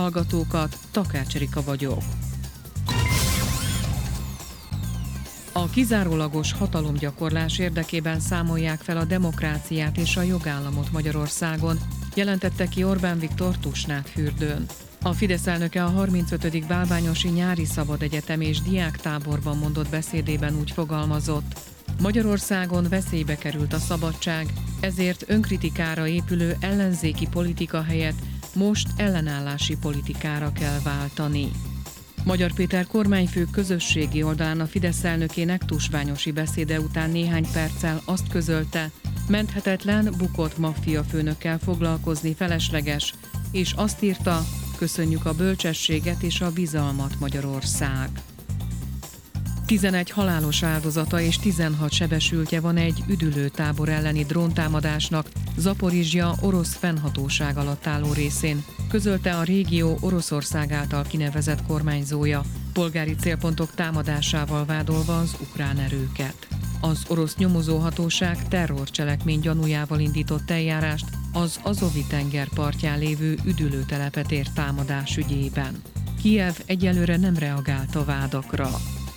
hallgatókat, Takács Erika vagyok. A kizárólagos hatalomgyakorlás érdekében számolják fel a demokráciát és a jogállamot Magyarországon, jelentette ki Orbán Viktor Tusnádfürdőn. A Fidesz elnöke a 35. Bálványosi Nyári Szabadegyetem és diáktáborban mondott beszédében úgy fogalmazott: Magyarországon veszélybe került a szabadság, ezért önkritikára épülő ellenzéki politika helyett most ellenállási politikára kell váltani. Magyar Péter kormányfő közösségi oldalán a Fidesz elnökének tusványosi beszéde után néhány perccel azt közölte, menthetetlen, bukott maffiafőnökkel foglalkozni felesleges, és azt írta, köszönjük a bölcsességet és a bizalmat, Magyarország. 11 halálos áldozata és 16 sebesültje van egy üdülőtábor elleni dróntámadásnak Zaporizsja orosz fennhatóság alatt álló részén, közölte a régió Oroszország által kinevezett kormányzója, polgári célpontok támadásával vádolva az ukrán erőket. Az orosz nyomozóhatóság terrorcselekmény gyanújával indított eljárást az Azovi-tenger partján lévő üdülőtelepet ért támadás ügyében. Kijev egyelőre nem reagált a vádakra.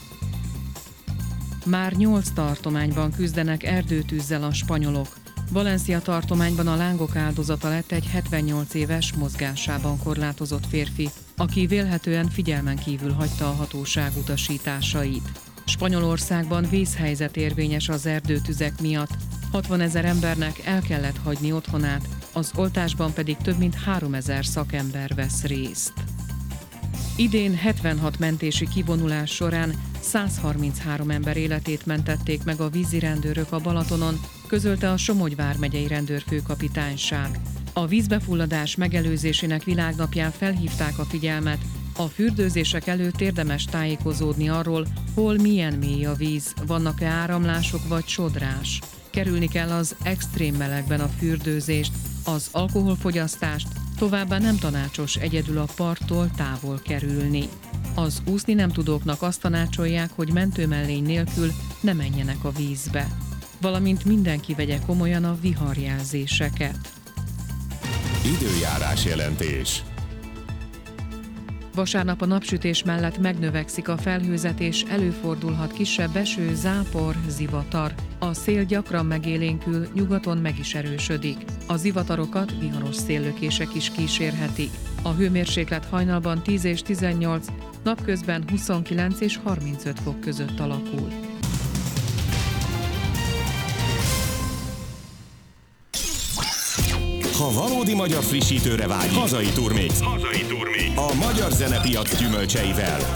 Már 8 tartományban küzdenek erdőtűzzel a spanyolok. Valencia tartományban a lángok áldozata lett egy 78 éves, mozgásában korlátozott férfi, aki vélhetően figyelmen kívül hagyta a hatóság utasításait. Spanyolországban vészhelyzet érvényes az erdőtüzek miatt, 60 000 embernek el kellett hagyni otthonát, az oltásban pedig több mint 3 000 szakember vesz részt. Idén 76 mentési kivonulás során 133 ember életét mentették meg a vízirendőrök a Balatonon, közölte a Somogy vármegyei rendőrfőkapitányság. A vízbefulladás megelőzésének világnapján felhívták a figyelmet, a fürdőzések előtt érdemes tájékozódni arról, hol milyen mély a víz, vannak-e áramlások vagy sodrás. Kerülni kell az extrém melegben a fürdőzést, az alkoholfogyasztást, továbbá nem tanácsos egyedül a parttól távol kerülni. Az úszni nem tudóknak azt tanácsolják, hogy mentőmellény nélkül ne menjenek a vízbe, valamint mindenki vegye komolyan a viharjelzéseket. Időjárás jelentés. Vasárnap a napsütés mellett megnövekszik a felhőzet és előfordulhat kisebb eső, zápor, zivatar. A szél gyakran megélénkül, nyugaton meg is erősödik. A zivatarokat viharos széllökések is kísérhetik. A hőmérséklet hajnalban 10 és 18, napközben 29 és 35 fok között alakul. Ha valódi magyar frissítőre vágy, hazai Turmix. A magyar zenepiac gyümölcseivel.